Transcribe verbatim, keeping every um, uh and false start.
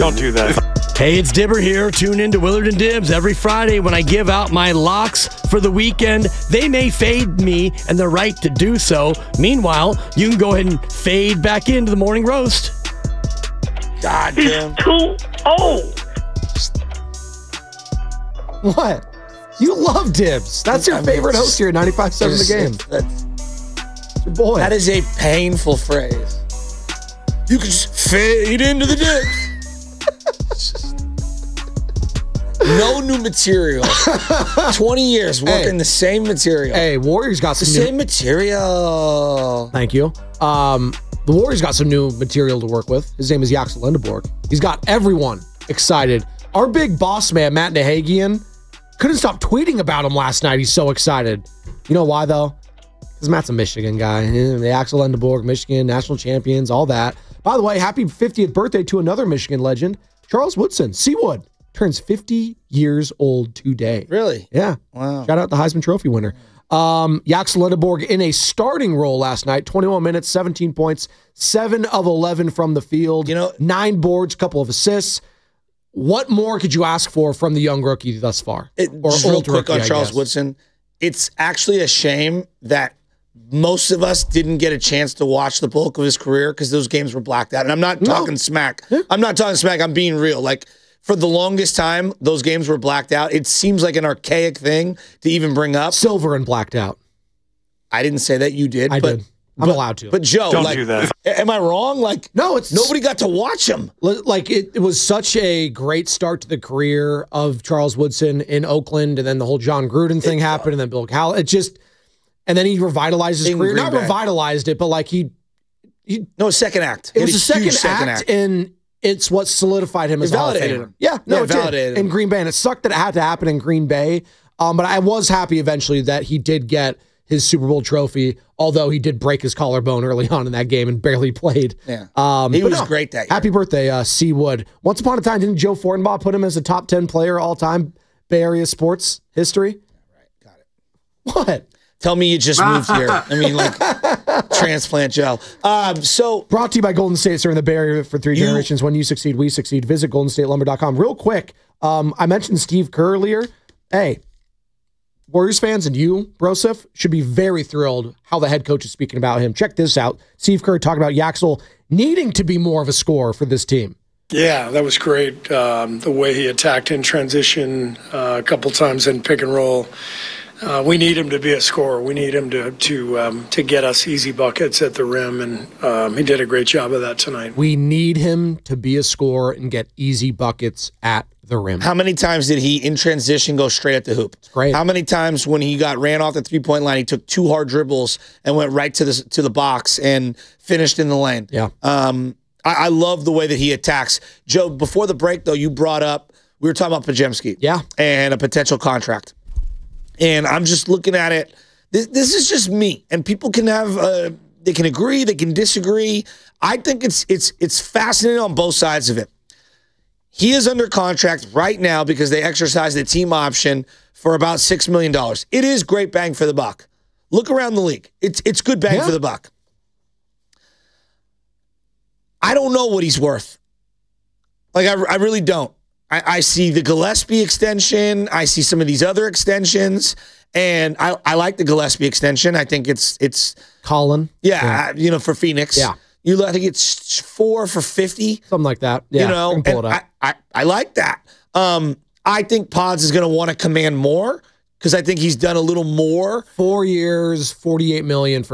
Don't do that. Hey, it's Dibber here. Tune in to Willard and Dibs every Friday when I give out my locks for the weekend. They may fade me, and they're right to do so. Meanwhile, you can go ahead and fade back into the morning roast. God He's damn. too old. What? You love Dibs. That's your I mean, favorite host here at ninety-five point seven The Game. That's- It's your boy. That is a painful phrase. You can just fade into the Dibs. No new material. twenty years working Hey. the same material. Hey, Warriors got the some new... same material. Thank you. Um, the Warriors got some new material to work with. His name is Yaxel Lindeborg. He's got everyone excited. Our big boss man, Matt Nahagian, couldn't stop tweeting about him last night. He's so excited. You know why, though? Because Matt's a Michigan guy. The Yaxel Lindeborg, Michigan, national champions, all that. By the way, happy fiftieth birthday to another Michigan legend, Charles Woodson. Seawood turns fifty years old today. Really? Yeah. Wow. Shout out the Heisman Trophy winner. Um, Yaxel Lindeborg in a starting role last night, twenty-one minutes, seventeen points, seven of eleven from the field, You know- nine boards, couple of assists. What more could you ask for from the young rookie thus far? It, Or just real old quick rookie, on I Charles guess. Woodson. It's actually a shame that most of us didn't get a chance to watch the bulk of his career because those games were blacked out. And I'm not No. talking smack. I'm not talking smack. I'm being real. Like, for the longest time, those games were blacked out. It seems like an archaic thing to even bring up. Silver and blacked out. I didn't say that, you did. I but, did. I'm but- allowed to. But Joe, Don't like, do that. am I wrong? Like, no, it's nobody got to watch him. Li- Like it, it was such a great start to the career of Charles Woodson in Oakland, and then the whole John Gruden thing happened, and then Bill Cal. It just, and then he revitalized his In career. Green Not Bay. revitalized it, but like he, he No, second act. it He was had a second, huge act, and it's what solidified him as It a Hall of validated Famer. him. Yeah, no, Yeah, it it did. validated in him. Green Bay, and it sucked that it had to happen in Green Bay. Um, but I was happy eventually that he did get his Super Bowl trophy, although he did break his collarbone early on in that game and barely played. Yeah. Um, He but was great that year. Happy birthday, uh, Seawood. Once upon a time, didn't Joe Fortenbaugh put him as a top ten player all time Bay Area sports history? Got it. What? Tell me you just moved here. I mean, like, transplant Joe. Um, so, Brought to you by Golden State, serving the Bay Area for three You- generations. When you succeed, we succeed. Visit golden state lumber dot com. Real quick, um, I mentioned Steve Kerr earlier. Hey, Warriors fans and you, Broseph, should be very thrilled how the head coach is speaking about him. Check this out. Steve Kerr talking about Yaxel needing to be more of a scorer for this team. Yeah, that was great. Um, the way he attacked in transition uh, a couple times in pick and roll. Uh, we need him to be a scorer. We need him to to um, to get us easy buckets at the rim, and um, he did a great job of that tonight. We need him to be a scorer and get easy buckets at the rim. how many times did he, in transition, go straight at the hoop? great. How many times when he got ran off the three-point line, he took two hard dribbles and went right to the to the box and finished in the lane? Yeah. Um, I, I love the way that he attacks. Joe, before the break, though, you brought up, we were talking about Pajemski. Yeah. And a potential contract. And I'm just looking at it. This, this is just me. And people can have, uh, they can agree, they can disagree. I think it's it's it's fascinating on both sides of it. He is under contract right now because they exercised the team option for about six million dollars. It is great bang for the buck. Look around the league. It's it's good bang Yeah. for the buck. I don't know what he's worth. Like, I, I really don't. I, I see the Gillespie extension. I see some of these other extensions. And I, I like the Gillespie extension. I think it's, it's Colin. yeah, you know, for Phoenix. Yeah. You, I think it's four for fifty. Something like that. Yeah, You know, I can pull and it up. I, I, I like that. Um, I think Pods is going to want to command more because I think he's done a little more. Four years, forty-eight million dollars for